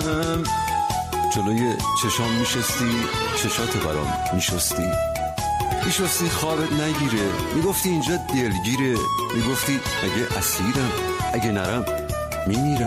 هم جلوی چشام میشستی، چشاتو برام میشستی خوابت نگیره، میگفتی اینجا دلگیره، میگفتی اگه اسیرم، اگه نرم میمیرم.